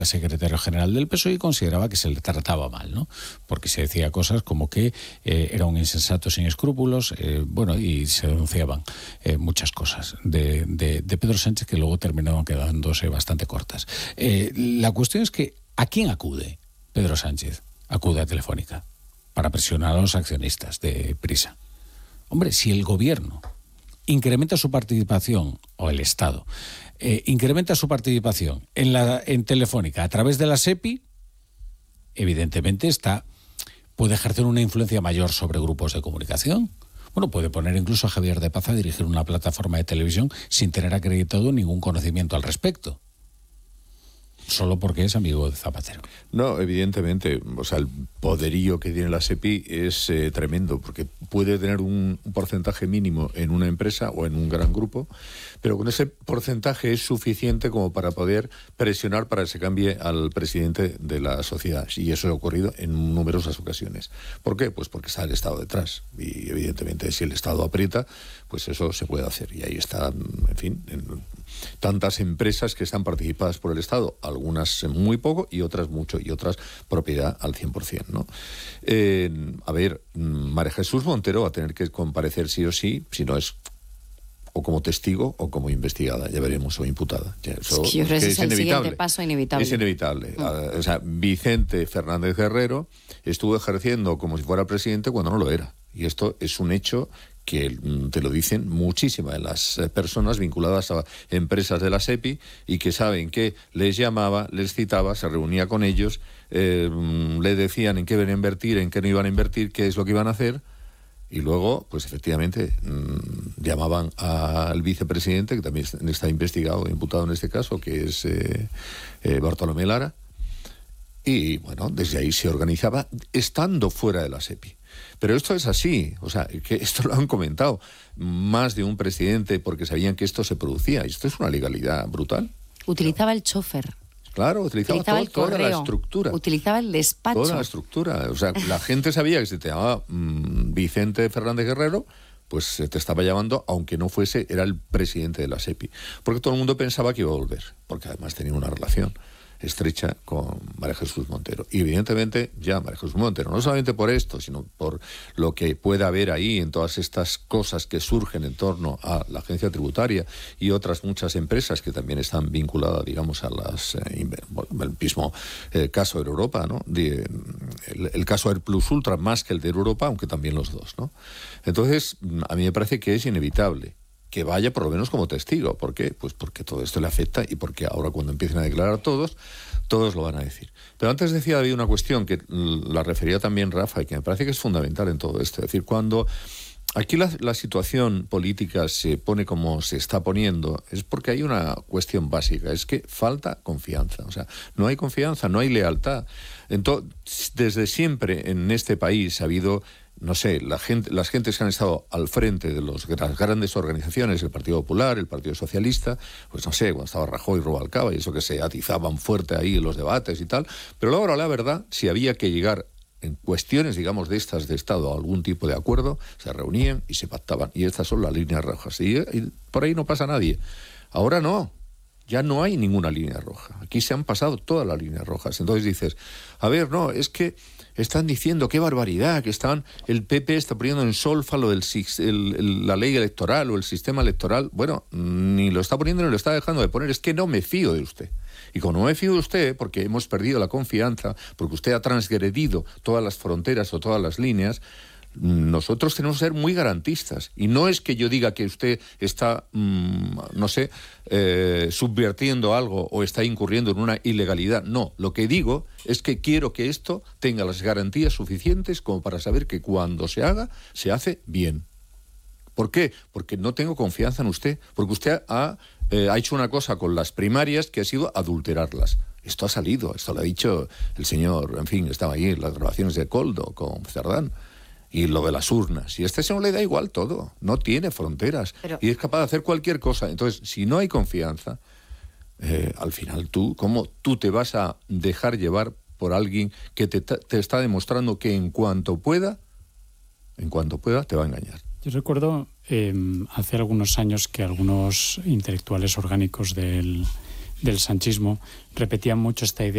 secretario general del PSOE y consideraba que se le trataba mal, ¿no? Porque se decía cosas como que era un insensato sin escrúpulos, y se denunciaban muchas cosas de Pedro Sánchez que luego terminaban quedándose bastante cortas. La cuestión es que ¿a quién acude Pedro Sánchez? Acude a Telefónica para presionar a los accionistas de Prisa. Hombre, si el gobierno incrementa su participación, o el Estado incrementa su participación en Telefónica a través de la SEPI, evidentemente puede ejercer una influencia mayor sobre grupos de comunicación. Bueno, puede poner incluso a Javier de Paz a dirigir una plataforma de televisión sin tener acreditado ningún conocimiento al respecto, solo porque es amigo de Zapatero. No, evidentemente, el poderío que tiene la SEPI es tremendo, porque puede tener un porcentaje mínimo en una empresa o en un gran grupo, pero con ese porcentaje es suficiente como para poder presionar para que se cambie al presidente de la sociedad. Y eso ha ocurrido en numerosas ocasiones. ¿Por qué? Pues porque está el Estado detrás. Y evidentemente si el Estado aprieta, pues eso se puede hacer. Y ahí está, tantas empresas que están participadas por el Estado, algunas muy poco y otras mucho, y otras propiedad al 100%, ¿no? María Jesús Montero va a tener que comparecer sí o sí, si no es o como testigo o como investigada, ya veremos, o imputada. Eso, yo creo que es el siguiente paso inevitable. Es inevitable. Vicente Fernández Guerrero estuvo ejerciendo como si fuera presidente cuando no lo era. Y esto es un hecho que te lo dicen muchísimas de las personas vinculadas a empresas de la SEPI y que saben que les llamaba, les citaba, se reunía con ellos, le decían en qué iban a invertir, en qué no iban a invertir, qué es lo que iban a hacer, y luego, pues efectivamente, llamaban al vicepresidente, que también está investigado, imputado en este caso, que es Bartolomé Lara, y bueno, desde ahí se organizaba estando fuera de la SEPI. Pero esto es así, que esto lo han comentado más de un presidente porque sabían que esto se producía. Esto es una legalidad brutal. Utilizaba el chofer. Claro, utilizaba el correo, toda la estructura. Utilizaba el despacho. Toda la estructura. La gente sabía que si te llamaba Vicente Fernández Guerrero, pues te estaba llamando, aunque no fuese, era el presidente de la SEPI. Porque todo el mundo pensaba que iba a volver, porque además tenía una relación estrecha con María Jesús Montero. Y evidentemente ya María Jesús Montero, no solamente por esto, sino por lo que pueda haber ahí en todas estas cosas que surgen en torno a la agencia tributaria y otras muchas empresas que también están vinculadas, digamos, a las el mismo caso de Europa, ¿no? El caso Air Plus Ultra más que el de Europa, aunque también los dos, ¿no? Entonces, a mí me parece que es inevitable que vaya por lo menos como testigo. ¿Por qué? Pues porque todo esto le afecta y porque ahora cuando empiecen a declarar todos lo van a decir. Pero antes decía David una cuestión que la refería también Rafa y que me parece que es fundamental en todo esto. Es decir, cuando aquí la situación política se pone como se está poniendo, es porque hay una cuestión básica, es que falta confianza. No hay confianza, no hay lealtad. Entonces, desde siempre en este país ha habido, las gentes que han estado al frente de las grandes organizaciones, el Partido Popular, el Partido Socialista, pues cuando estaba Rajoy y Rubalcaba y eso que se atizaban fuerte ahí en los debates y tal, pero luego la verdad, si había que llegar en cuestiones, digamos, de estas de Estado a algún tipo de acuerdo, se reunían y se pactaban, y estas son las líneas rojas, y por ahí no pasa nadie. Ahora no. Ya no hay ninguna línea roja. Aquí se han pasado todas las líneas rojas. Entonces dices, es que están diciendo qué barbaridad, que el PP está poniendo en solfa lo la ley electoral o el sistema electoral. Bueno, ni lo está poniendo ni lo está dejando de poner. Es que no me fío de usted. Y como no me fío de usted, porque hemos perdido la confianza, porque usted ha transgredido todas las fronteras o todas las líneas, nosotros tenemos que ser muy garantistas. Y no es que yo diga que usted está, subvirtiendo algo o está incurriendo en una ilegalidad. No, lo que digo es que quiero que esto tenga las garantías suficientes como para saber que cuando se haga, se hace bien. ¿Por qué? Porque no tengo confianza en usted. Porque usted ha hecho una cosa con las primarias que ha sido adulterarlas. Esto ha salido, esto lo ha dicho el señor, estaba ahí en las grabaciones de Coldo con Cerdán. Y lo de las urnas. Y a este señor le da igual todo. No tiene fronteras. Y es capaz de hacer cualquier cosa. Entonces, si no hay confianza, al final ¿cómo tú te vas a dejar llevar por alguien que te está demostrando que en cuanto pueda, te va a engañar? Yo recuerdo hace algunos años que algunos intelectuales orgánicos del sanchismo repetían mucho esta idea